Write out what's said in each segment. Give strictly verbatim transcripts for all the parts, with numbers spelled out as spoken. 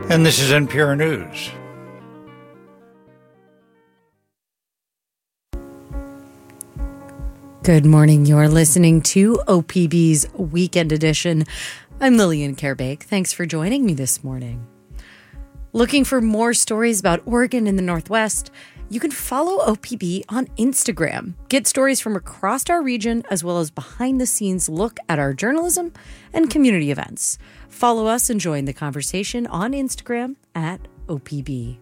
And this is N P R News. Good morning. You're listening to O P B's Weekend Edition. I'm Lillian Kerbeck. Thanks for joining me this morning. Looking for more stories about Oregon in the Northwest? You can follow O P B on Instagram. Get stories from across our region, as well as behind-the-scenes look at our journalism and community events. Follow us and join the conversation on Instagram at O P B.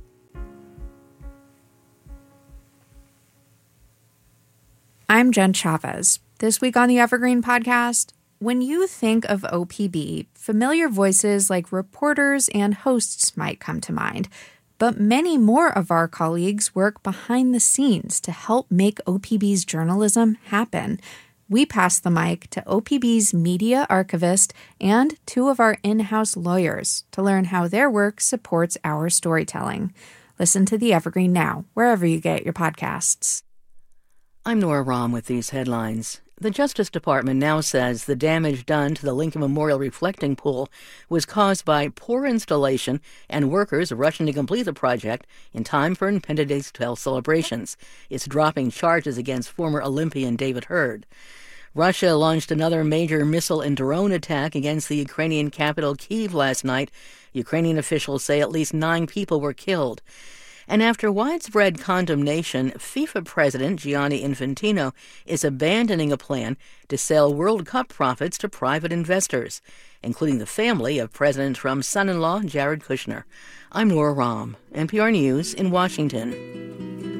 I'm Jen Chavez. This week on the Evergreen Podcast, when you think of O P B, familiar voices like reporters and hosts might come to mind. But many more of our colleagues work behind the scenes to help make O P B's journalism happen. We pass the mic to O P B's media archivist and two of our in-house lawyers to learn how their work supports our storytelling. Listen to The Evergreen now, wherever you get your podcasts. I'm Nora Rahm with these headlines. The Justice Department now says the damage done to the Lincoln Memorial reflecting pool was caused by poor installation and workers rushing to complete the project in time for Independence Day celebrations. It's dropping charges against former Olympian David Hurd. Russia launched another major missile and drone attack against the Ukrainian capital Kyiv last night. Ukrainian officials say at least nine people were killed. And after widespread condemnation, FIFA President Gianni Infantino is abandoning a plan to sell World Cup profits to private investors, including the family of President Trump's son-in-law, Jared Kushner. I'm Nora Rahm, N P R News in Washington.